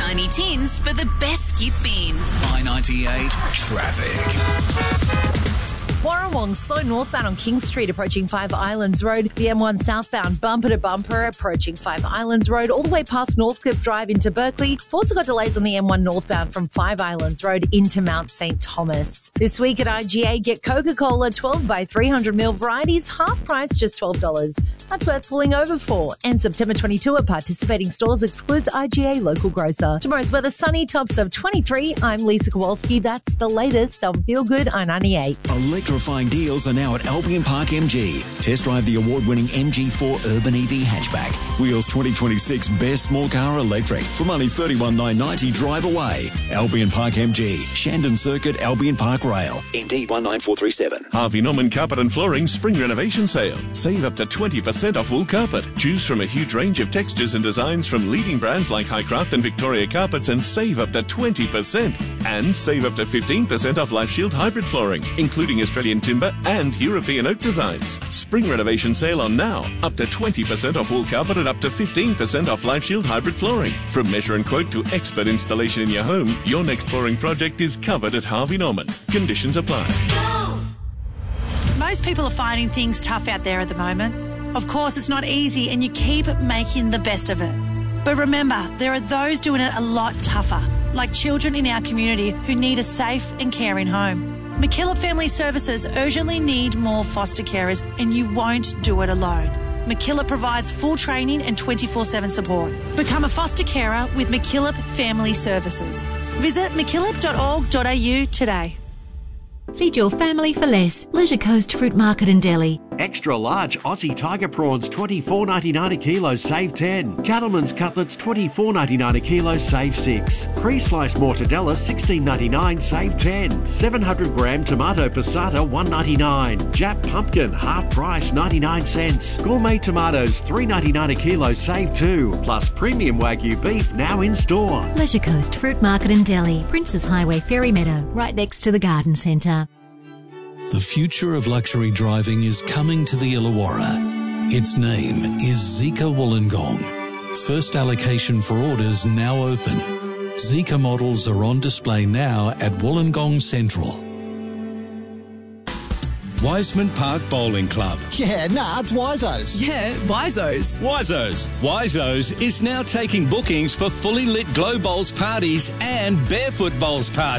shiny tins for the best skip beans. I-98 traffic. Warrawong, slow northbound on King Street approaching Five Islands Road. The M1 southbound bumper to bumper approaching Five Islands Road all the way past Northcliffe Drive into Berkeley. We've also got delays on the M1 northbound from Five Islands Road into Mount St. Thomas. This week at IGA, get Coca-Cola 12 by 300ml varieties, half price, just $12. That's worth pulling over for. And September 22 at participating stores excludes IGA local grocer. Tomorrow's weather sunny, tops of 23. I'm Lisa Kowalski. That's the latest on Feel Good I-98. Electrifying deals are now at Albion Park MG. Test drive the award-winning MG4 Urban EV hatchback. Wheels 2026 best small car electric from only $31,990 drive away. Albion Park MG, Shandon Circuit, Albion Park Rail. MD 19437. Harvey Norman Carpet and Flooring Spring Renovation Sale. Save up to 20% off wool carpet. Choose from a huge range of textures and designs from leading brands like Highcraft and Victoria Carpets and save up to 20%. And save up to 15% off Life Shield hybrid flooring, including Australian timber and European oak designs. Spring renovation sale on now. Up to 20% off wool carpet and up to 15% off Life Shield hybrid flooring. From measure and quote to expert installation in your home, your next flooring project is covered at Harvey Norman. Conditions apply. Most people are finding things tough out there at the moment. Of course, it's not easy and you keep making the best of it. But remember, there are those doing it a lot tougher, like children in our community who need a safe and caring home. MacKillop Family Services urgently need more foster carers, and you won't do it alone. MacKillop provides full training and 24/7 support. Become a foster carer with MacKillop Family Services. Visit mackillop.org.au today. Feed your family for less. Leisure Coast Fruit Market in Delhi. Extra large Aussie tiger prawns, $24.99 a kilo, save 10. Cattleman's cutlets, $24.99 a kilo, save 6. Pre-sliced mortadella, $16.99, save 10. 700 gram tomato passata, $1.99. Jap pumpkin, half price, 99 cents. Gourmet tomatoes, $3.99 a kilo, save 2. Plus premium Wagyu beef, now in store. Leisure Coast Fruit Market in Delhi. Princes Highway, Ferry Meadow, right next to the Garden Centre. The future of luxury driving is coming to the Illawarra. Its name is Zeekr Wollongong. First allocation for orders now open. Zeekr models are on display now at Wollongong Central. Wiseman Park Bowling Club. Yeah, it's Wizo's. Yeah, Wizo's. Wizo's is now taking bookings for fully lit glow bowls parties and barefoot bowls parties.